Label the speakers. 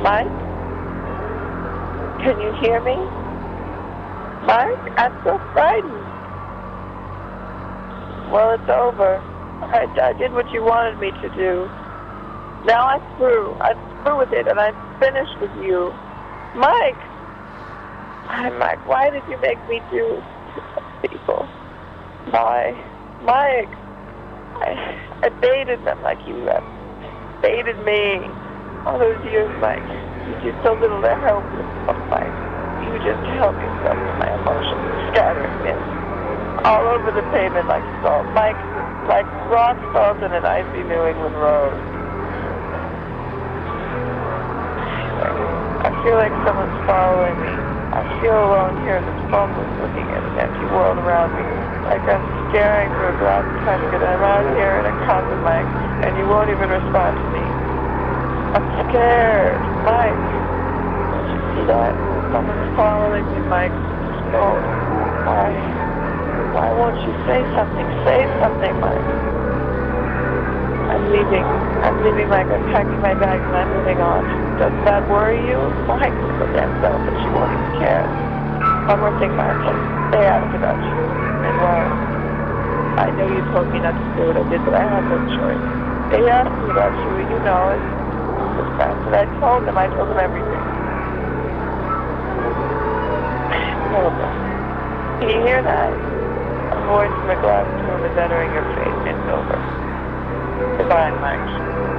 Speaker 1: Mike? Can you hear me? Mike, I'm so frightened. Well, it's over. I did what you wanted me to do. Now I'm through. I'm through with it, and I'm finished with you. Mike! Mike, why did you make me do this to people? Why? Mike! I baited them like you have baited me. All those years, Mike. You did so little to help yourself, Mike. You just help yourself to my emotions, scattering this all over the pavement like salt. Mike, like rock salt in an icy New England road. I feel like someone's following me. I feel alone here in this phoneless looking at an empty world around me. Like I'm staring through a glass casket and I'm out here in a coffin, Mike, and you won't even respond to me. I'm scared, Mike. Don't you see that? Someone's following me, Mike. Oh, why won't you say something? Say something, Mike. I'm leaving, Mike. I'm packing my bags and I'm moving on. Doesn't that worry you? Mike is so damn selfish. You won't even care. One more thing, Mike. They asked about you. And well, I know you told me not to do what I did, but I had no choice. They asked me about you, and you know it. And I told them everything. Hilda, can you hear that? A voice from a glass tomb is entering your face. It's over. Goodbye, Mike.